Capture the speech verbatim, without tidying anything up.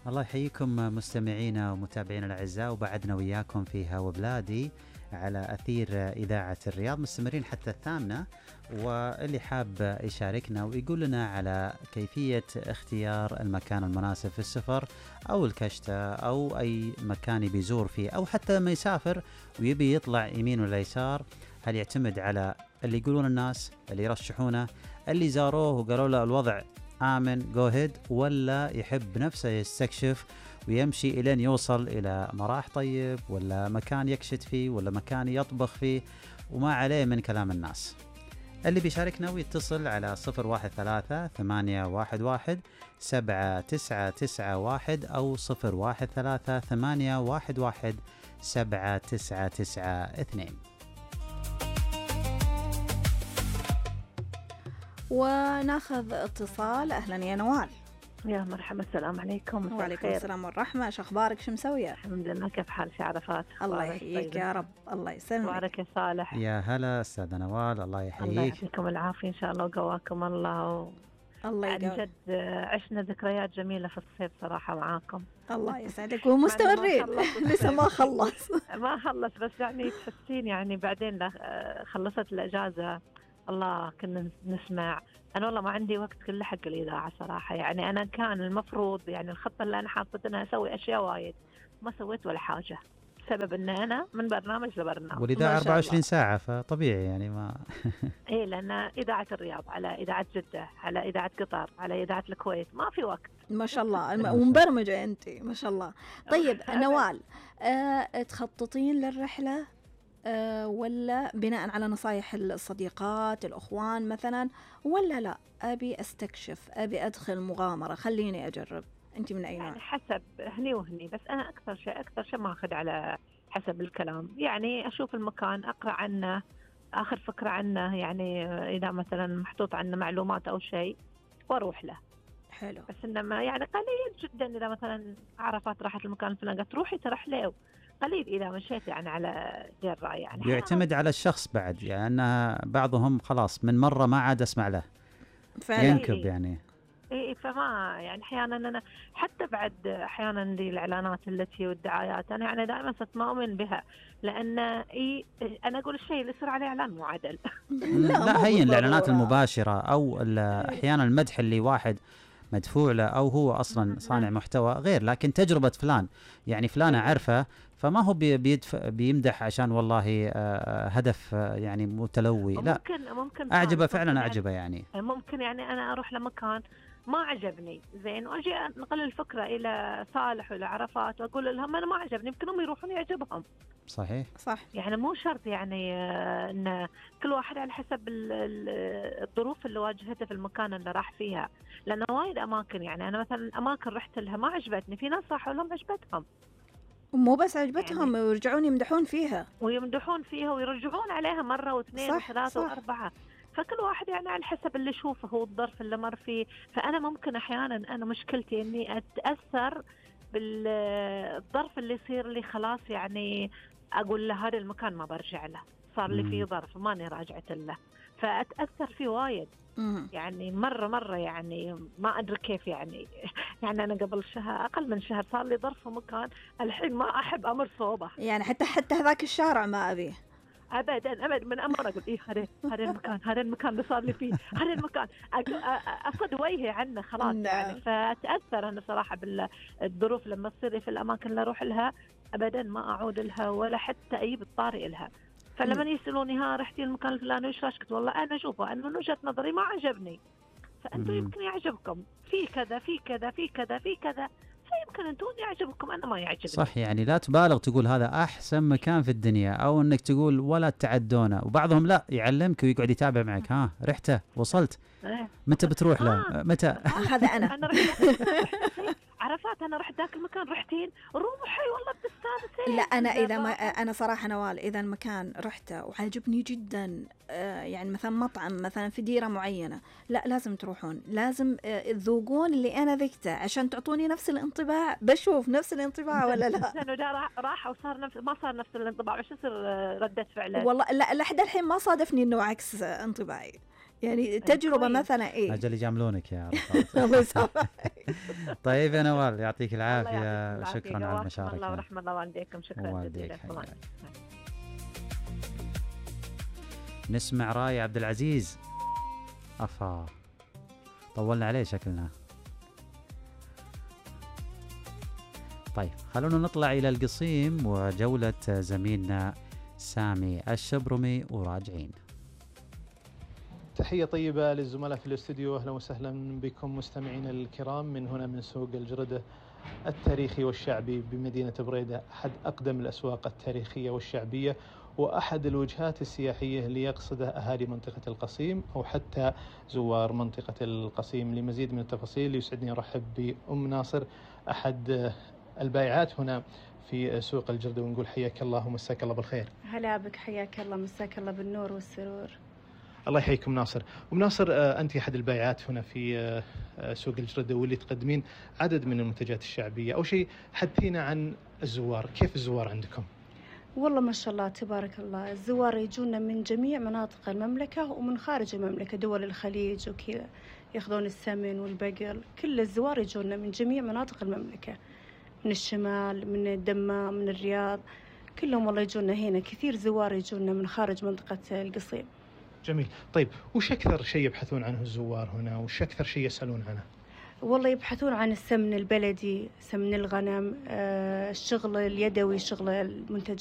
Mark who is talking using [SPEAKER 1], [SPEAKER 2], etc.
[SPEAKER 1] الله يحييكم مستمعينا ومتابعينا الأعزاء، وبعدنا وياكم في هوا بلادي على أثير إذاعة الرياض، مستمرين حتى الثامنة. واللي حاب يشاركنا ويقول لنا على كيفية اختيار المكان المناسب في السفر أو الكشتة أو أي مكان بيزور فيه، أو حتى لما يسافر ويبي يطلع يمين ولا يسار، هل يعتمد على اللي يقولون الناس، اللي يرشحونه، اللي زاروه وقالوا له الوضع آمن جو هيد، ولا يحب نفسه يستكشف ويمشي إلين يوصل إلى مراح طيب، ولا مكان يكشت فيه، ولا مكان يطبخ فيه وما عليه من كلام الناس؟ اللي بيشاركنا ويتصل على صفر واحد ثلاثة ثمانية واحد واحد سبعة تسعة تسعة واحد أو صفر واحد ثلاثة ثمانية واحد واحد سبعة تسعة تسعة اثنين.
[SPEAKER 2] وناخذ اتصال. أهلا يا نوال.
[SPEAKER 3] يا مرحبا، السلام عليكم.
[SPEAKER 2] وعليكم السلام والرحمة. شو أخبارك؟ شو مسوية؟
[SPEAKER 3] الحمد لله، كيف حالك يا عرفات؟
[SPEAKER 2] الله يحييك يا رب. الله يسلمك.
[SPEAKER 3] وبارك يا صالح.
[SPEAKER 1] يا هلا أستاذة نوال، الله يحييك.
[SPEAKER 3] الله يعطيكم العافية إن شاء الله وقواكم الله و...
[SPEAKER 2] الله يقوي.
[SPEAKER 3] عن جد عشنا ذكريات جميلة في الصيف صراحة معاكم.
[SPEAKER 2] الله يسعدك. ومستمرين لسه ما خلص.
[SPEAKER 3] ما خلص، بس يعني تحسين يعني بعدين خلصت الأجازة الله كنا نسمع. أنا والله ما عندي وقت كله حق الإذاعة صراحة، يعني أنا كان المفروض يعني الخطة اللي أنا حاطة أنها أسوي أشياء وايد، ما سويت ولا حاجة بسبب أن أنا من برنامج لبرنامج.
[SPEAKER 1] والإذاعة أربعة وعشرين ساعة فطبيعي يعني ما
[SPEAKER 3] إيه، لأن إذاعة الرياض على إذاعة جدة على إذاعة قطر على إذاعة الكويت، ما في وقت
[SPEAKER 2] ما شاء الله. ومبرمجة أنت ما شاء الله. طيب نوال، أه تخططين للرحلة أه ولا بناء على نصايح الصديقات الأخوان مثلا، ولا لا أبي أستكشف، أبي أدخل مغامرة، خليني أجرب؟ أنت من أي نوع؟
[SPEAKER 3] يعني حسب هني وهني، بس أنا أكثر شيء أكثر شيء ما أخذ على حسب الكلام، يعني أشوف المكان، أقرأ عنه، آخر فكرة عنه، يعني إذا مثلا محطوط عنه معلومات أو شيء وأروح له.
[SPEAKER 2] حلو.
[SPEAKER 3] بس إنما يعني قليل جدا إذا مثلا عرفت راحت المكان الفلاني قلت روحي تروح له، قليل إذا مشيت يعني على جرة. يعني
[SPEAKER 1] يعتمد على الشخص بعد، يعني بعضهم خلاص من مرة ما عاد أسمع له ينكب يعني.
[SPEAKER 3] إيه، فما يعني أحيانا أنا حتى بعد أحيانا دي الإعلانات التي والدعايات أنا يعني دائما صرت ما أؤمن بها، لأن إيه أنا أقول الشيء اللي يصير عليه إعلان مو عدل.
[SPEAKER 1] لا هي الإعلانات المباشرة أو أحيانا المدح اللي واحد مدفوع له أو هو أصلا صانع محتوى غير، لكن تجربة فلان يعني فلانة عرفه، فما هو بيمدح عشان والله هدف يعني متلوي، لا
[SPEAKER 3] ممكن ممكن
[SPEAKER 1] أعجبه فعلا أعجبه يعني.
[SPEAKER 3] ممكن يعني أنا أروح لمكان ما عجبني زين واجي انقل الفكره الى صالح ولا عرفات واقول لهم انا ما عجبني، يمكن هم يروحون يعجبهم.
[SPEAKER 1] صحيح
[SPEAKER 2] صح.
[SPEAKER 3] يعني مو شرط يعني ان كل واحد على حسب الظروف اللي واجهته في المكان اللي راح فيها، لان وايد اماكن يعني انا مثلا اماكن رحت لها ما عجبتني، في ناس راحوا لهم عجبتهم،
[SPEAKER 2] مو بس عجبتهم يعني ويرجعون يمدحون فيها
[SPEAKER 3] ويمدحون فيها ويرجعون عليها مره واثنين وثلاثه واربعه. فكل واحد يعني على حسب اللي يشوفه هو الظرف اللي مر فيه. فأنا ممكن أحيانا أنا مشكلتي إني أتأثر بالظرف اللي يصير لي، خلاص يعني أقول له هذا المكان ما برجع له، صار لي فيه ظرف ماني راجعت له، فأتأثر فيه وايد. يعني مرة مرة يعني ما أدري كيف يعني يعني أنا قبل شهر أقل من شهر صار لي ظرف في مكان الحين ما أحب أمر صوبه،
[SPEAKER 2] يعني حتى حتى هذاك الشارع ما أبيه
[SPEAKER 3] ابدا ابدا من امر اقول ايه هذا هذا المكان هذا المكان اللي صار لي فيه هذا المكان اصد وجهي عنه خلاص يعني. فتاثر انا صراحه بالظروف لما تصير في الاماكن اللي اروح لها ابدا ما اعود لها ولا حتى اجيب الطارئ لها. فلما يسالوني ها رحتي المكان الفلاني وش رايك، والله انا اشوفه انا من وجهه نظري ما عجبني، فانتم يمكن يعجبكم في كذا في كذا في كذا في كذا، فيمكن أنتم يعجبكم أنا ما يعجبني.
[SPEAKER 1] صح، يعني لا تبالغ تقول هذا أحسن مكان في الدنيا، أو أنك تقول ولا تعدونه. وبعضهم لا يعلمك ويقعد يتابع معك، ها رحته وصلت متى بتروح له
[SPEAKER 3] آه.
[SPEAKER 1] متى
[SPEAKER 2] هذا أنا
[SPEAKER 3] أنا رحت عرفات أنا رحت ذاك المكان رحتين روحي والله بتستانسين.
[SPEAKER 2] لا أنا إذا ما أنا صراحة نوال إذا المكان رحته وعجبني جدا، آه يعني مثلا مطعم مثلا في ديرة معينة، لا لازم تروحون، لازم آه تذوقون اللي أنا ذقته عشان تعطوني نفس الانطباع، بشوف نفس الانطباع ولا لا.
[SPEAKER 3] لأنه ده راح وصار نفس ما صار نفس الانطباع، وش يصير ردة فعله؟
[SPEAKER 2] والله لا لحد الحين ما صادفني إنه عكس انطباعي، يعني تجربة مثلا إيه
[SPEAKER 1] أجل يجاملونك يا عرفات.
[SPEAKER 2] الله يسامحك.
[SPEAKER 1] طيب يا نوال، يعطيك
[SPEAKER 3] الله
[SPEAKER 1] العافية،
[SPEAKER 3] يعطيكم العافية.
[SPEAKER 1] شكرا على
[SPEAKER 3] قواكم
[SPEAKER 1] المشاركة.
[SPEAKER 3] الله ورحم الله والديكم. شكرا
[SPEAKER 1] والديك
[SPEAKER 3] جزيلا.
[SPEAKER 1] حياك. نسمع راي عبد العزيز. أفا طولنا عليه شكلنا. طيب خلونا نطلع إلى القصيم وجولة زميلنا سامي الشبرمي وراجعين.
[SPEAKER 4] تحية طيبة للزملاء في الاستوديو، أهلا وسهلا بكم مستمعين الكرام من هنا من سوق الجردة التاريخي والشعبي بمدينة بريدة، أحد أقدم الأسواق التاريخية والشعبية وأحد الوجهات السياحية اللي يقصدها أهالي منطقة القصيم أو حتى زوار منطقة القصيم. لمزيد من التفاصيل يسعدني أرحب بأم ناصر أحد البائعات هنا في سوق الجردة، ونقول حياك الله ومساك الله بالخير.
[SPEAKER 5] هلا بك، حياك الله، مساك الله بالنور والسرور.
[SPEAKER 4] الله يحييكم ناصر. أم ناصر، أنت أحد البائعات هنا في سوق الجردة واللي تقدمين عدد من المنتجات الشعبية. أول شيء حدثينا عن الزوار، كيف الزوار عندكم؟
[SPEAKER 5] والله ما شاء الله تبارك الله، الزوار يجونا من جميع مناطق المملكة ومن خارج المملكة، دول الخليج وكذا، ياخذون السمن والبقر، كل الزوار يجونا من جميع مناطق المملكة، من الشمال، من الدمام، من الرياض، كلهم والله يجونا هنا. كثير زوار يجونا من خارج منطقة القصيم.
[SPEAKER 4] جميل. طيب وش أكثر شيء يبحثون عنه الزوار هنا، وش أكثر شيء يسألون عنه؟
[SPEAKER 5] والله يبحثون عن السمن البلدي، سمن الغنم، الشغل اليدوي، شغل المنتج